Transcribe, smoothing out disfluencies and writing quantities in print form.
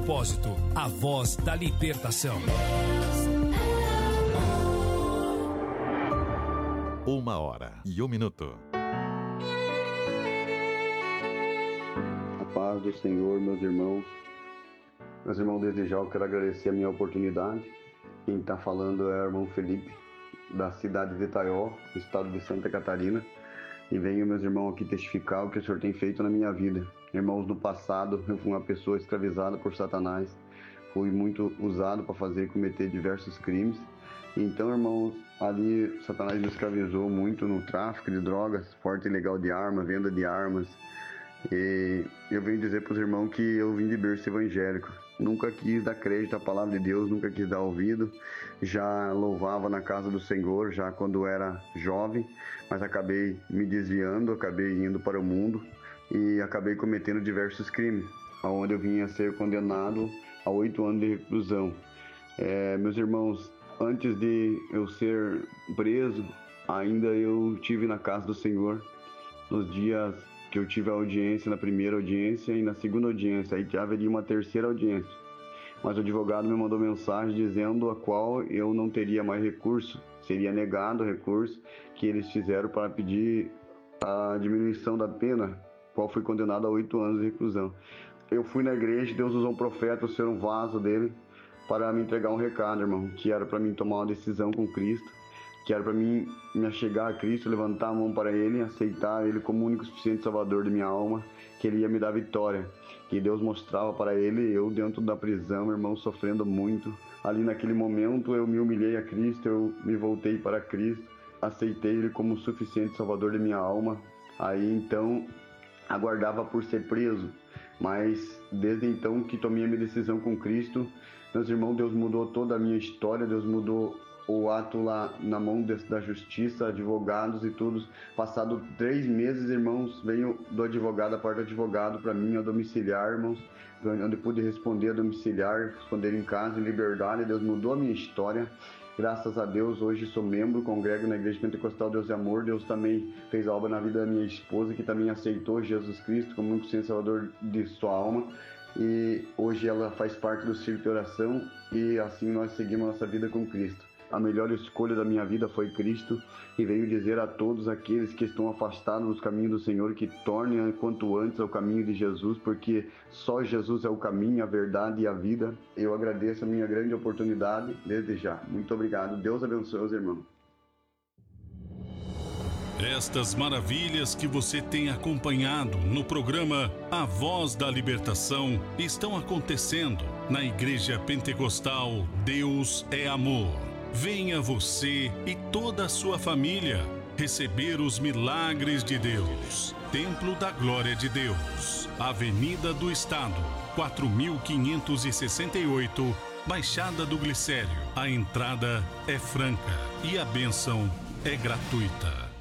propósito, a voz da libertação. 1h01. A paz do Senhor, meus irmãos. Meus irmãos, desde já eu quero agradecer a minha oportunidade. Quem está falando é o irmão Felipe, da cidade de Itaió, estado de Santa Catarina. E venho, meus irmãos, aqui testificar o que o Senhor tem feito na minha vida. Irmãos, no passado eu fui uma pessoa escravizada por Satanás. Fui muito usado para fazer e cometer diversos crimes. Então, irmãos, ali Satanás me escravizou muito no tráfico de drogas, porte ilegal de armas, venda de armas. E eu venho dizer para os irmãos que eu vim de berço evangélico. Nunca quis dar crédito à palavra de Deus, nunca quis dar ouvido. Já louvava na casa do Senhor, já quando era jovem, mas acabei me desviando, acabei indo para o mundo e acabei cometendo diversos crimes, onde eu vinha a ser condenado a 8 anos de reclusão. Meus irmãos, antes de eu ser preso, ainda eu estive na casa do Senhor, nos dias que eu tive a audiência, na primeira audiência e na segunda audiência, aí haveria uma terceira audiência. Mas o advogado me mandou mensagem dizendo a qual eu não teria mais recurso, seria negado o recurso que eles fizeram para pedir a diminuição da pena, qual fui condenado a 8 anos de reclusão. Eu fui na igreja, Deus usou um profeta, ser um vaso dele, para me entregar um recado, irmão, que era para mim tomar uma decisão com Cristo, que era para mim me achegar a Cristo, levantar a mão para Ele, aceitar Ele como o único suficiente Salvador de minha alma, que Ele ia me dar vitória. Que Deus mostrava para Ele, eu dentro da prisão, irmão, sofrendo muito. Ali naquele momento eu me humilhei a Cristo, eu me voltei para Cristo, aceitei Ele como o suficiente Salvador de minha alma. Aí então aguardava por ser preso, mas desde então que tomei a minha decisão com Cristo, meus irmãos, Deus mudou toda a minha história, Deus mudou o ato lá na mão da justiça, advogados e tudo. Passado 3 meses, irmãos, veio do advogado, a parte do advogado para mim, a domiciliar, irmãos, onde pude responder a domiciliar, responder em casa, em liberdade. Deus mudou a minha história. Graças a Deus, hoje sou membro, congrego na Igreja Pentecostal Deus e Amor. Deus também fez a obra na vida da minha esposa, que também aceitou Jesus Cristo como único Salvador de sua alma. E hoje ela faz parte do círculo de oração e assim nós seguimos nossa vida com Cristo. A melhor escolha da minha vida foi Cristo e venho dizer a todos aqueles que estão afastados dos caminhos do Senhor que tornem quanto antes ao caminho de Jesus, porque só Jesus é o caminho, a verdade e a vida. Eu agradeço a minha grande oportunidade desde já. Muito obrigado. Deus abençoe os irmãos. Estas maravilhas que você tem acompanhado no programa A Voz da Libertação estão acontecendo na Igreja Pentecostal Deus é Amor. Venha você e toda a sua família receber os milagres de Deus. Templo da Glória de Deus, Avenida do Estado, 4568, Baixada do Glicério. A entrada é franca e a bênção é gratuita.